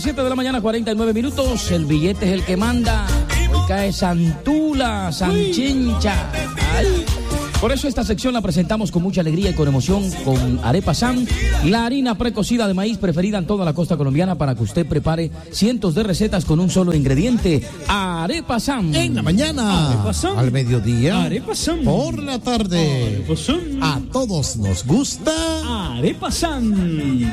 las 7 de la mañana, 49 minutos. El billete es el que manda. Hoy cae Santula, Sanchincha. Ay. Por eso esta sección la presentamos con mucha alegría y con emoción con Arepa Sam, la harina precocida de maíz preferida en toda la costa colombiana para que usted prepare cientos de recetas con un solo ingrediente. Arepa Sam. En la mañana, Arepa Sam. Al mediodía, Arepa Sam. por la tarde. Arepa Sam. A todos nos gusta Arepa Sam.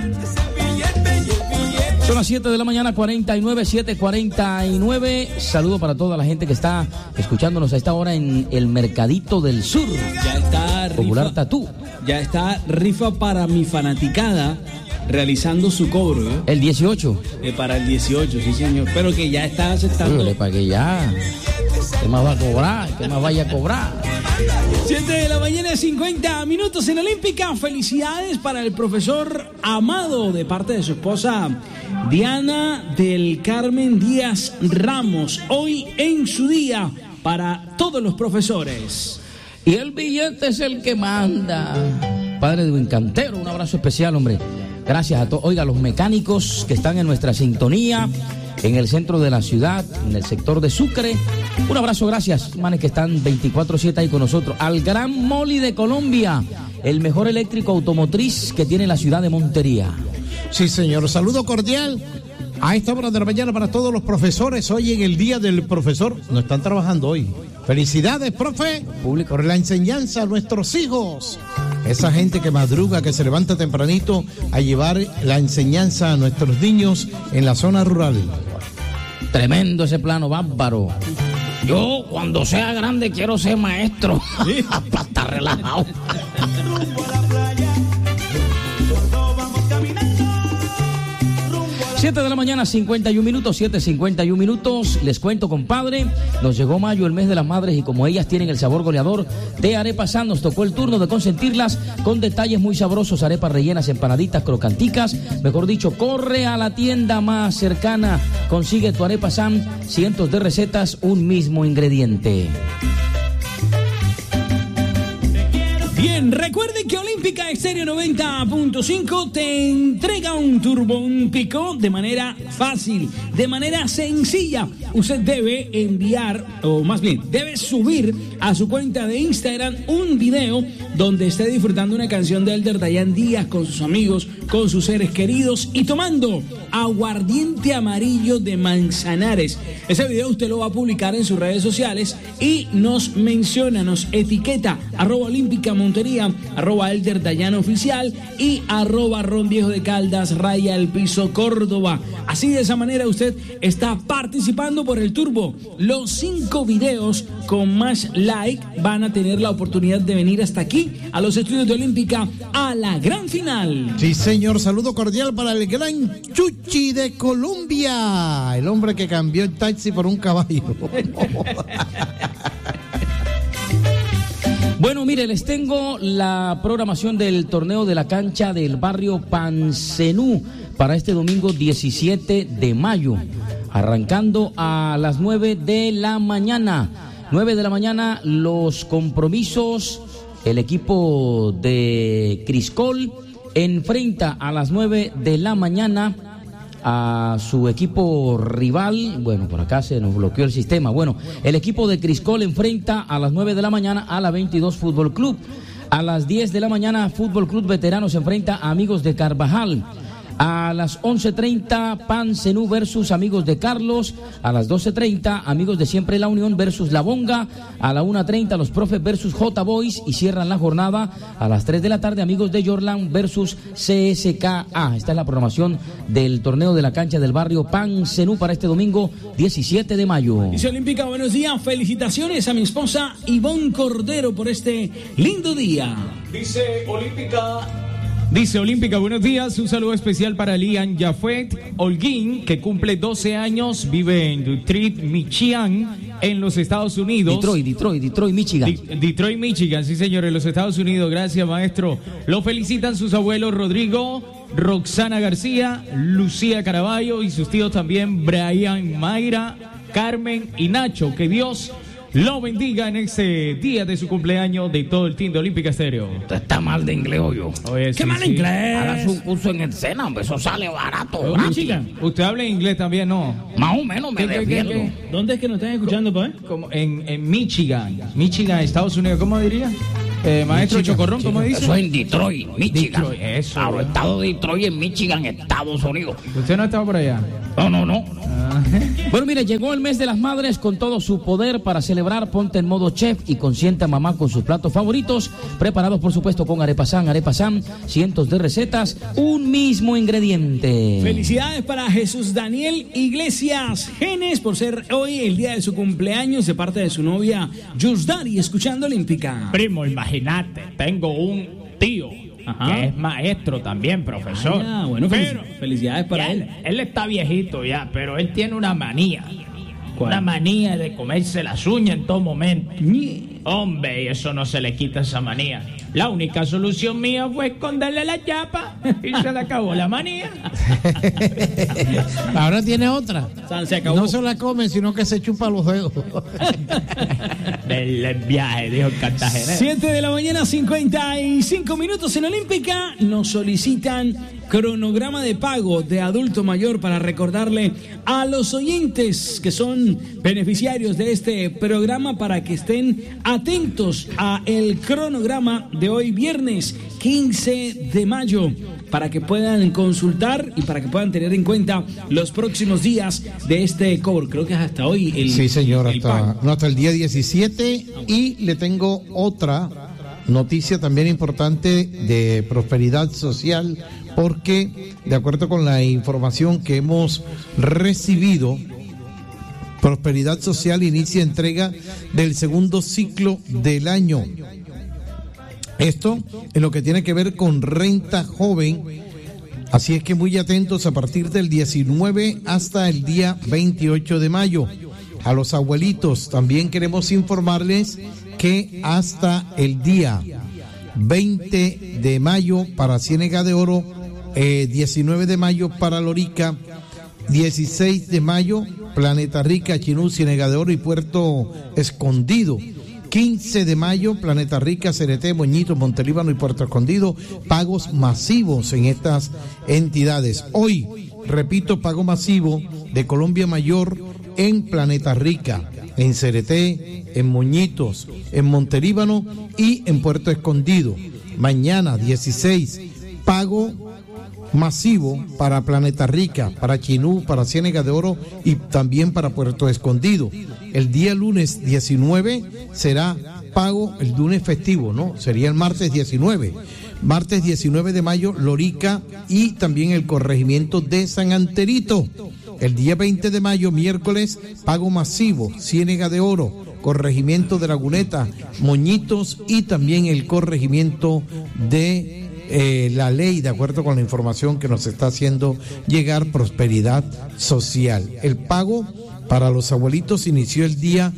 Son las 7 de la mañana, 49, 7:49. Saludo para toda la gente que está escuchándonos a esta hora en el Mercadito del Sur. Ya está Popular rifa. Tatú. Ya está rifa para mi fanaticada realizando su cobro, ¿eh? El 18. Para el 18, sí señor. Pero que ya está aceptando. Híjole, para que ya. ¿Qué más va a cobrar? ¿Qué más vaya a cobrar? 7 de la mañana, 50 minutos en Olímpica. Felicidades para el profesor Amado de parte de su esposa Diana del Carmen Díaz Ramos. Hoy en su día para todos los profesores. Y el billete es el que manda. Padre de un cantero, un abrazo especial, hombre. Gracias a todos. Oiga, los mecánicos que están en nuestra sintonía, en el centro de la ciudad, en el sector de Sucre. Un abrazo, gracias, manes que están 24/7 ahí con nosotros. Al Gran Moli de Colombia, el mejor eléctrico automotriz que tiene la ciudad de Montería. Sí, señor. Saludo cordial a esta hora de la mañana para todos los profesores. Hoy en el Día del Profesor. No están trabajando hoy. Felicidades, profe, Público. por la enseñanza a nuestros hijos. Esa gente que madruga, que se levanta tempranito a llevar la enseñanza a nuestros niños en la zona rural. Tremendo ese plano, bárbaro. Yo, cuando sea grande, quiero ser maestro. Para estar relajado. 7 de la mañana, 51 minutos, 7:51 minutos. Les cuento, compadre, nos llegó mayo, el mes de las madres, y como ellas tienen el sabor goleador de Arepa Sam, nos tocó el turno de consentirlas con detalles muy sabrosos, arepas rellenas, empanaditas, crocanticas. Mejor dicho, corre a la tienda más cercana, consigue tu Arepa Sam, cientos de recetas, un mismo ingrediente. Bien, recuerden que Olímpica Estéreo 90.5 te entrega un turbómpico de manera fácil, de manera sencilla. Usted debe enviar, o más bien, debe subir a su cuenta de Instagram un video donde esté disfrutando una canción de Elder Dayan Díaz con sus amigos, con sus seres queridos y tomando aguardiente amarillo de Manzanares. Ese video usted lo va a publicar en sus redes sociales y nos menciona, nos etiqueta @Olímpica Montería, @Elder Dayan Oficial y @Ron Viejo de Caldas, raya el piso Córdoba. Así, de esa manera usted está participando por el turbo. Los 5 videos con más like van a tener la oportunidad de venir hasta aquí a los estudios de Olímpica a la gran final. Sí, señor. Saludo cordial para el gran Chuchi de Colombia. El hombre que cambió el taxi por un caballo. Bueno, mire, les tengo la programación del torneo de la cancha del barrio Pancenú para este domingo 17 de mayo, arrancando a las 9 de la mañana. 9 de la mañana los compromisos, el equipo de Criscol enfrenta a las 9 de la mañana a su equipo rival. Bueno, por acá se nos bloqueó el sistema. Bueno, el equipo de Criscol enfrenta a las 9 de la mañana a la 22 Fútbol Club. A las 10 de la mañana Fútbol Club Veteranos se enfrenta a Amigos de Carvajal. A las 11:30 Pancenú versus Amigos de Carlos. A las 12:30 Amigos de Siempre la Unión versus La Bonga. A la 1:30 Los Profes versus J Boys y cierran la jornada a las 3 de la tarde Amigos de Yorlan versus CSKA. Esta es la programación del torneo de la cancha del barrio Pancenú para este domingo 17 de mayo. Dice Olímpica, buenos días, felicitaciones a mi esposa Ivonne Cordero por este lindo día. Dice Olímpica, buenos días, un saludo especial para Lian Jafet Holguín, que cumple 12 años, vive en Detroit, Michigan, en los Estados Unidos. Detroit, Michigan. Detroit, Michigan, sí señor, en los Estados Unidos, gracias maestro. Lo felicitan sus abuelos Rodrigo, Roxana García, Lucía Caraballo y sus tíos también, Brian, Mayra, Carmen y Nacho. Que Dios lo bendiga en este día de su cumpleaños de todo el team de Olímpica Estéreo. Usted está mal de inglés, yo. Oye, ¿Qué sí, mal sí. inglés? Haga su curso en el SENA, hombre, eso sale barato. gratis. Michigan. Usted habla inglés también, ¿no? Más o menos me ¿Qué? defiendo. ¿Dónde es que nos están escuchando, pues? Como en Michigan, Estados Unidos, ¿cómo diría? Maestro Chocorrón, ¿cómo dice? Eso es en Detroit, Michigan. Detroit, eso. Claro, estado de Detroit en Michigan, Estados Unidos. ¿Usted no estaba por allá? No. Bueno, mire, llegó el mes de las madres con todo su poder para celebrar. Ponte en modo chef y consiente a mamá con sus platos favoritos, preparados por supuesto con Arepasán, cientos de recetas, un mismo ingrediente. Felicidades para Jesús Daniel Iglesias Genes por ser hoy el día de su cumpleaños de parte de su novia Yusdari, escuchando Olímpica. Primo, imagínate, tengo un tío que es maestro también, profesor. Ah, bueno, pero felicidades para él. Él está viejito ya, pero él tiene una manía. ¿Cuál? Una manía de comerse las uñas en todo momento. Hombre, y eso no se le quita esa manía. La única solución mía fue esconderle la chapa y se le acabó la manía. Ahora tiene otra. Se acabó. No se la come, sino que se chupa los dedos. Del viaje, dijo el cartagenero. 7 de la mañana, 55 minutos en Olímpica. Nos solicitan cronograma de pago de adulto mayor para recordarle a los oyentes que son beneficiarios de este programa para que estén atentos a el cronograma de hoy viernes 15 de mayo para que puedan consultar y para que puedan tener en cuenta los próximos días de este cobro. Creo que es hasta hoy el Sí, señor, el pago. hasta el día 17. Y le tengo otra noticia también importante de prosperidad social, porque de acuerdo con la información que hemos recibido, Prosperidad Social inicia entrega del segundo ciclo del año. Esto en lo que tiene que ver con renta joven. Así es que muy atentos a partir del 19 hasta el día 28 de mayo. A los abuelitos también queremos informarles que hasta el día 20 de mayo para Ciénega de Oro, 19 de mayo para Lorica, 16 de mayo Planeta Rica, Chinú, Ciénega de Oro y Puerto Escondido. 15 de mayo, Planeta Rica, CRT, Moñitos, Montelíbano y Puerto Escondido. Pagos masivos en estas entidades. Hoy, repito, pago masivo de Colombia Mayor en Planeta Rica, en CRT, en Moñitos, en Montelíbano y en Puerto Escondido. Mañana, 16, pago masivo para Planeta Rica, para Chinú, para Ciénega de Oro y también para Puerto Escondido. El día lunes 19 será pago, el lunes festivo, ¿no? Sería el martes 19. Martes 19 de mayo, Lorica y también el corregimiento de San Anterito. El día 20 de mayo, miércoles, pago masivo, Ciénega de Oro, corregimiento de Laguneta, Moñitos y también el corregimiento de La Ley, de acuerdo con la información que nos está haciendo llegar Prosperidad Social. El pago para los abuelitos inició el día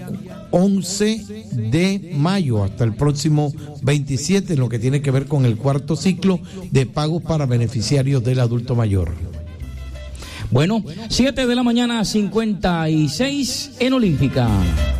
11 de mayo hasta el próximo 27, en lo que tiene que ver con el cuarto ciclo de pagos para beneficiarios del adulto mayor. Bueno, 7 de la mañana, 56 en Olímpica.